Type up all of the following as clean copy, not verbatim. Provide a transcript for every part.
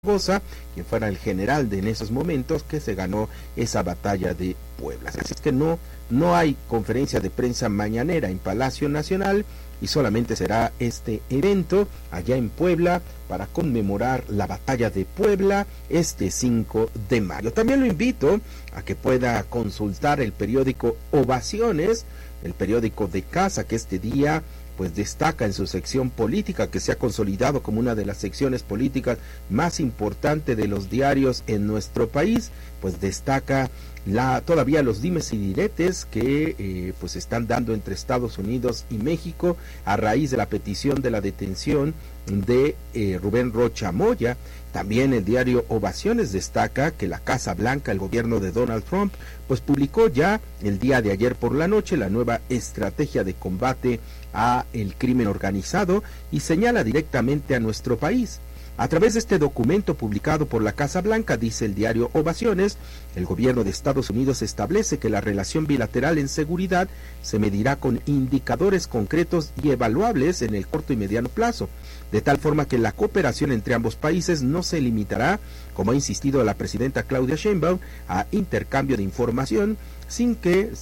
Zaragoza, quien fuera el general en esos momentos que se ganó esa batalla de Puebla. Así es que no hay conferencia de prensa mañanera en Palacio Nacional y solamente será este evento allá en Puebla para conmemorar la batalla de Puebla este 5 de mayo. También lo invito a que pueda consultar el periódico Ovaciones, el periódico de casa que este día pues destaca en su sección política, que se ha consolidado como una de las secciones políticas más importantes de los diarios en nuestro país, pues destaca todavía los dimes y diretes que pues están dando entre Estados Unidos y México a raíz de la petición de la detención de Rubén Rocha Moya. También el diario Ovaciones destaca que la Casa Blanca, el gobierno de Donald Trump, pues publicó ya el día de ayer por la noche la nueva estrategia de combate a el crimen organizado y señala directamente a nuestro país. A través de este documento publicado por la Casa Blanca, dice el diario Ovaciones, el gobierno de Estados Unidos establece que la relación bilateral en seguridad se medirá con indicadores concretos y evaluables en el corto y mediano plazo, de tal forma que la cooperación entre ambos países no se limitará, como ha insistido la presidenta Claudia Sheinbaum, a intercambio de información, sin que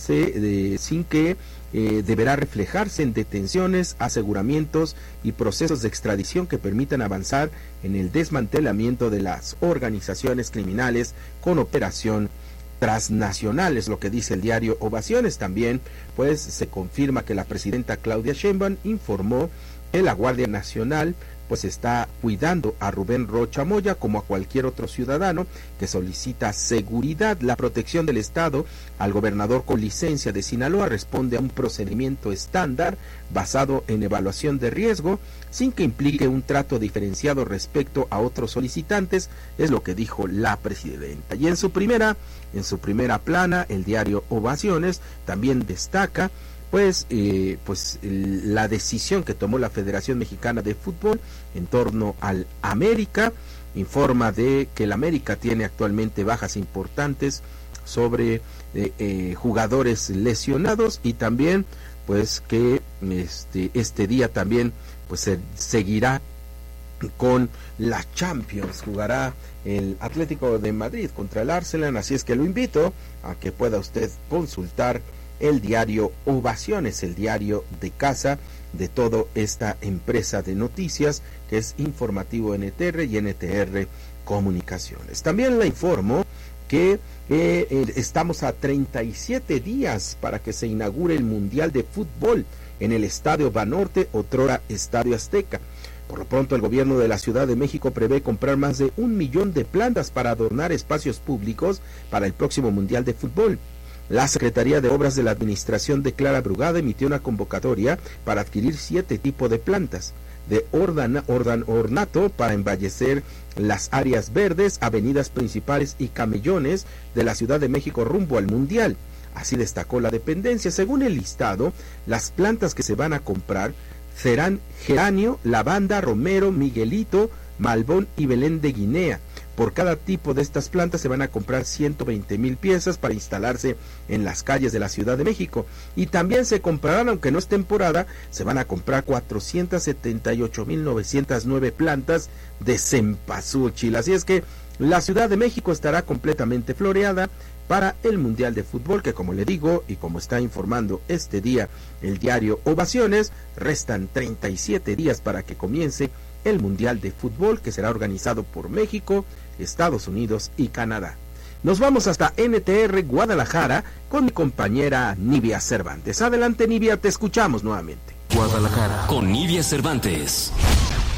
deberá reflejarse en detenciones, aseguramientos y procesos de extradición que permitan avanzar en el desmantelamiento de las organizaciones criminales con operación transnacional, es lo que dice el diario Ovaciones. También pues se confirma que la presidenta Claudia Sheinbaum informó que la Guardia Nacional pues está cuidando a Rubén Rocha Moya como a cualquier otro ciudadano que solicita seguridad. La protección del Estado al gobernador con licencia de Sinaloa responde a un procedimiento estándar basado en evaluación de riesgo, sin que implique un trato diferenciado respecto a otros solicitantes, es lo que dijo la presidenta. Y en su primera plana, el diario Ovaciones también destaca la decisión que tomó la Federación Mexicana de Fútbol en torno al América. Informa de que el América tiene actualmente bajas importantes sobre jugadores lesionados y también pues que este día también pues se seguirá con la Champions. Jugará el Atlético de Madrid contra el Arsenal, así es que lo invito a que pueda usted consultar el diario Ovaciones, el diario de casa de toda esta empresa de noticias que es Informativo NTR y NTR Comunicaciones. También le informo que estamos a 37 días para que se inaugure el Mundial de Fútbol en el Estadio Banorte, otrora Estadio Azteca. Por lo pronto, el gobierno de la Ciudad de México prevé comprar más de 1 millón de plantas para adornar espacios públicos para el próximo Mundial de Fútbol. La Secretaría de Obras de la Administración de Clara Brugada emitió una convocatoria para adquirir 7 tipos de plantas de ornato para embellecer las áreas verdes, avenidas principales y camellones de la Ciudad de México rumbo al Mundial. Así destacó la dependencia. Según el listado, las plantas que se van a comprar serán geranio, lavanda, romero, miguelito, malbón y Belén de Guinea. Por cada tipo de estas plantas se van a comprar 120,000 piezas para instalarse en las calles de la Ciudad de México. Y también se comprarán, aunque no es temporada, se van a comprar 478,909 plantas de cempasúchil. Así es que la Ciudad de México estará completamente floreada para el Mundial de Fútbol, que como le digo y como está informando este día el diario Ovaciones, restan 37 días para que comience el Mundial de Fútbol, que será organizado por México, Estados Unidos y Canadá. Nos vamos hasta NTR Guadalajara con mi compañera Nivia Cervantes. Adelante, Nivia, te escuchamos nuevamente. Guadalajara con Nivia Cervantes.